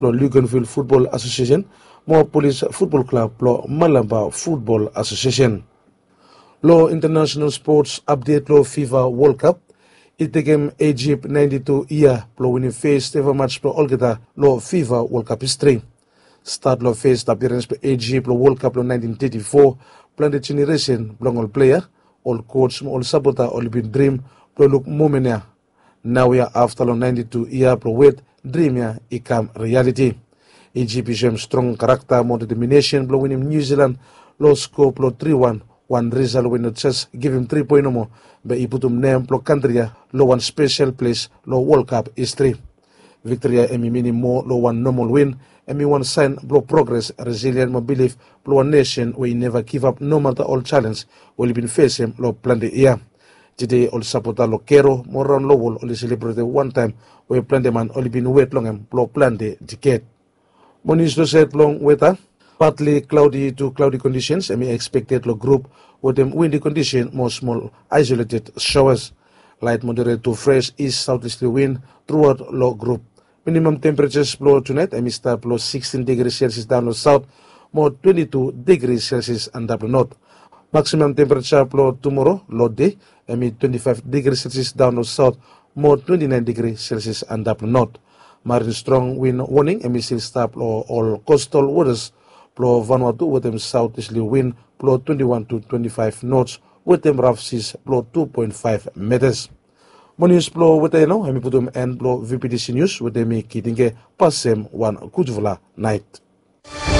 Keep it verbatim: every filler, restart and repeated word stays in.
lo Luganville Football Association, mo Police Football Club lo Malamba Football Association. Lo International Sports Update lo FIFA World Cup, ite game Egypt ninety-two year lo winning first ever match lo Olgeta lo FIFA World Cup history. Start lo first appearance lo Egypt lo World Cup lo nineteen thirty-four, plan the generation long all player, all coach, all sabota, all been dream lo look momenia. Now ya after lo ninety-two year pro wait dream ya become reality. Egypt is strong character, more determination, blow winning New Zealand, low scope, low three one, one result when the chess give him three point no more, but he put him name, blow country, low one special place, low World Cup history. Victory, emi mini more, low one normal win, emi one sign, blow progress, resilient, more belief, blow one nation where he never give up no matter all challenge, will he been facing, low plan the year. Today, all supporter lo kero, more round low wall, only celebrated one time, where plan the man only been wait long and blow plan the decade. Monies to set long weather, partly cloudy to cloudy conditions, and we expected low group with them windy condition, more small isolated showers. Light moderate to fresh east southeasterly wind throughout low group. Minimum temperatures blow tonight, and we start below sixteen degrees Celsius down the south, more twenty-two degrees Celsius and up the north. Maximum temperature blow tomorrow, low day, and we twenty-five degrees Celsius down the south, more twenty-nine degrees Celsius and up the north. Marine strong wind warning, and we still start blow all coastal waters, blow Vanuatu with them southeasterly wind, blow twenty-one to twenty-five knots, with them rough seas, blow two point five meters. Monies blow with them now, and we put them and blow V P D C news with them kitinge pasem one kujvula night.